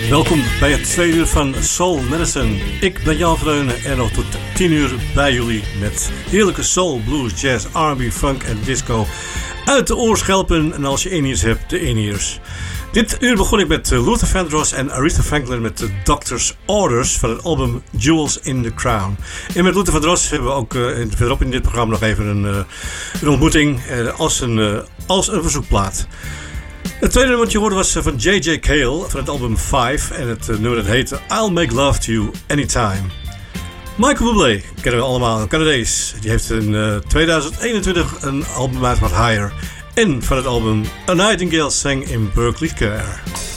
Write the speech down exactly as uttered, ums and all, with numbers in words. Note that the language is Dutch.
Welkom bij het tweede uur van Soul Medicine. Ik ben Jan Vreunen en nog tot tien uur bij jullie met heerlijke soul, blues, jazz, R en B, funk en disco uit de oorschelpen. En als je in-ears hebt, de in-ears. Dit uur begon ik met Luther Vandross en Aretha Franklin met de Doctor's Orders van het album Jewels in the Crown. En met Luther Vandross hebben we ook uh, verderop in dit programma nog even een, uh, een ontmoeting uh, als, een, uh, als een verzoekplaat. Het tweede nummer dat je hoorde was van J J Cale van het album Five en het nummer dat heette I'll Make Love to You Anytime. Michael Bublé, kennen we allemaal, een Canadees. Die heeft in uh, tweeduizend eenentwintig een album uitgebracht, Higher. En van het album A Nightingale Sang in Berkeley Choir.